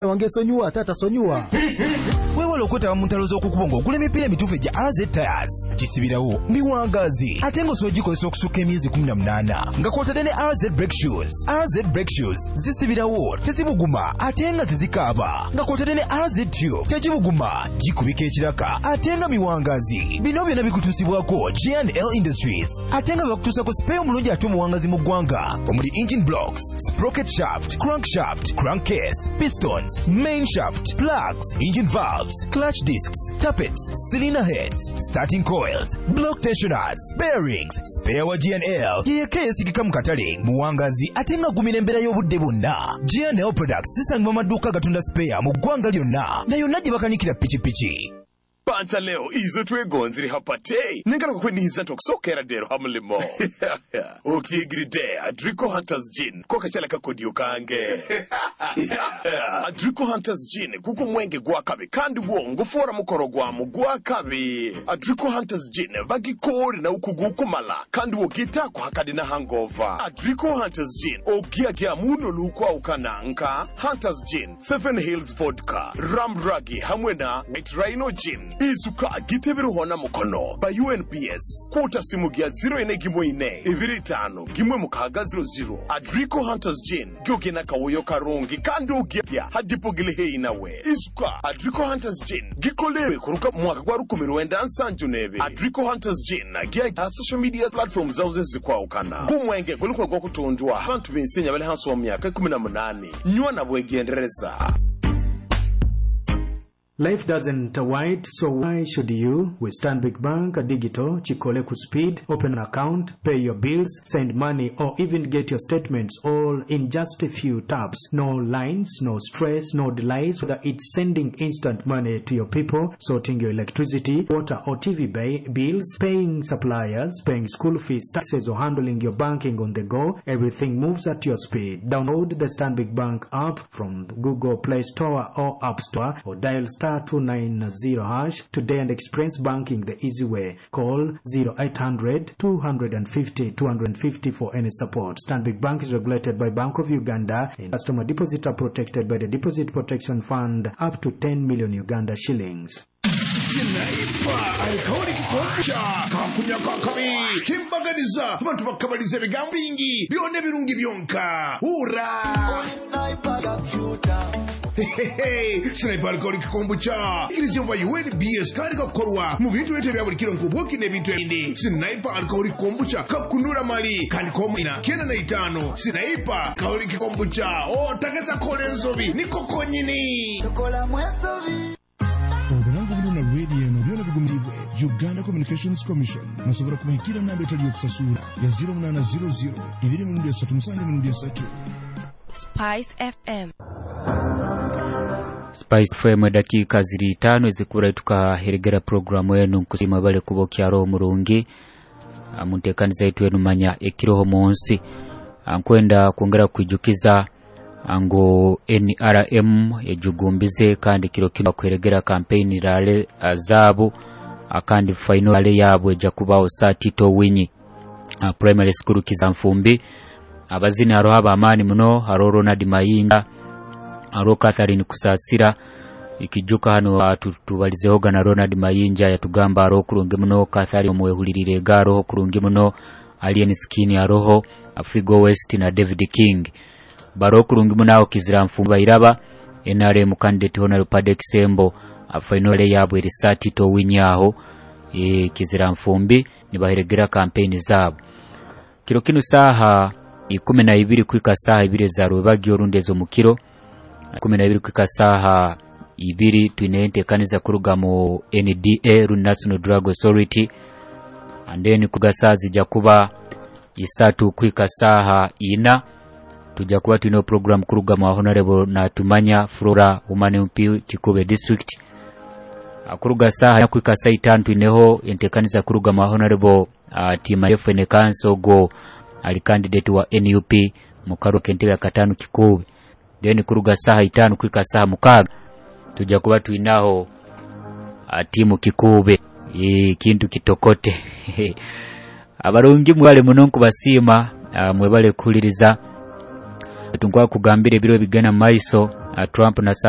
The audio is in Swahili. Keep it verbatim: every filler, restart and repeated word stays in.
wange sonyuwa tata sonyuwa wewe lokota muntalozo okukubongo okulema emipiira emituufu egya R Z Tires kisibirawo miwangazi ate ng'osogikozesa okusuka emyezi kumi na munaana nga kwotadde ne R Z Brake Shoes. R Z Brake Shoes zisibirawo tezibuguma ate nga tezikaaba nga kwotadde ne R Z Tube tegibuguma gikubika ekiraka ate nga miwangazi. Bino byonna bikutuusibwako G and L Industries ate nga bakutuusako spare omulungi ate omuwangazi mu ggwanga omuli engine blocks, sprocket shaft, crankshaft, crankcase, pistons, main shaft, plugs, engine valves, clutch discs, tappets, cylinder heads, starting coils, block tensioners, bearings, spare wa G and L yeyeka yesigika mu katale muwangazi ate nga gumira embeera y'obudde bwonna. G and L Products zisangibwa mu maduuka gatunda spare mu ggwanga lyonna na yonna gye bakanikira pikipiki. Panta leo izo twegonziri hapate nengala kukweniza ntokusokera dero hamulimo okigiride Adrico Hunters Gin koka chala kakodiyo kange Adrico Hunters Gin kuko mwenge gwakabe kandi bwongo fora mukoro gwamu gwakabe. Adrico Hunters Gin bagikori na ukugukumala kandi wogita kwa hakadi na hangover. Adrico Hunters Gin ogia gia muno lukwa ukananka. Hunters Gin, Seven Hills Vodka, Ram Ragi hamwena White Rhino Gin izuka gitebiru hona mukono ba U N P S kuta simu gia zero ine gimwe ine ibiri tano gimwe mukaga zero zero. Adrico Hunters Gin gyoge na kawoyo karungi kandi ugia hadipo gilihe inawe izuka. Adrico Hunters Gin gikolewe kuruka mwaka kwa rukumiro wenda ansanju nebe. Adrico Hunters Gin gia social media platforms zauze zikwa ukana kumwenge kulukwa kwa kutundua hantu vinsenya wale hansu wa miaka kumi na munani nyua na bwegiendereza. Life doesn't wait, so why should you? With Stanbic Bank Digital, Chikole ku speed, open an account, pay your bills, send money, or even get your statements all in just a few taps. No lines, no stress, no delays, whether it's sending instant money to your people, sorting your electricity, water or T V bills, paying suppliers, paying school fees, taxes, or handling your banking on the go. Everything moves at your speed. Download the Stanbic Bank app from Google Play Store or App Store, or dial star two nine zero hash today and experience banking the easy way. Call zero eight hundred two fifty two fifty for any support. Stanbic Bank is regulated by Bank of Uganda, and customer deposits are protected by the Deposit Protection Fund up to ten million Uganda shillings. Sinaipa alikaoni kikomcha kakunya kakami kimbaganiza abantu bakabaliza bigambo bingi byone birungi byonka hura Sinaipa computer hehehe Sinaipa alikaoni kikomcha ikilizio wa U N B S kari kakorwa mu bintu bete bya buli kiro nkuboki ne bintu ebindi. Sinaipa alikaoni kikomcha kakunura mali kandi komina kena na itano. Sinaipa kaoli kikomcha o takeza kolenzobi niko konyini tokola mwesobi obulango buno na radio no byona bigumibwe Uganda Communications Commission nasobora kumahikira namba etaliyo kusasura ya zero nine zero zero ibiri mu ndiyo satu musanje mu ndiyo satu. Spice F M Spice F M dakika ziri tano ezikura tukaheregera programu yenu nkusima bale kubokyaro omurungi amuntekaniza itu yenu manya ekiroho monsi ankwenda kuongera kujukiza ango N R M ejugumbize kandi kiro kino kweregera campaign rale azabu akandi final yabo eja kubaho Satito Winyi uh, primary school Kizamfumbi abazini aro haba amani muno aro Ronald Mayinja aro Catherine Kusasira ikijuka hano watu tubalizehoga na Ronald Mayinja yatugamba aro kurungi muno Catherine omwehulirire garo kurungi muno Alien Skin aroho Afigo West na David King baro kurungi munao Kiziramfumbi iraba N R M candidate Honorable Padek Sembo final yabo eri Satito Winyaho e Kiziramfumbi nibaheregera campaign zabo kiro kinu saha ikumi na ibiri kwika saha ibiri za rubagi orundezo mukiro ikumi na ibiri kwika saha ibiri twinente kaniza kuruga mu N D A National Drug Authority and then kugasazi jakuba isatu kwika saha ina tujja kuba tino program kuruga mu Honorable na tumanya Flora Umanempi Kikobe district akuruga saha kwika saha itanu twineho entekaniza kuruga mu Honorable uh, Tima F N Council go ali candidate wa N U P mukaro kentebe katanu Kikobe then kuruga saha itanu kwika saha mukaga tujja kuba twinaho uh, timu Kikobe e kintu kitokote abarungi mwale munonku basima uh, mwebale kuliriza tungwa kugambira biro bigana maiso uh, Trump na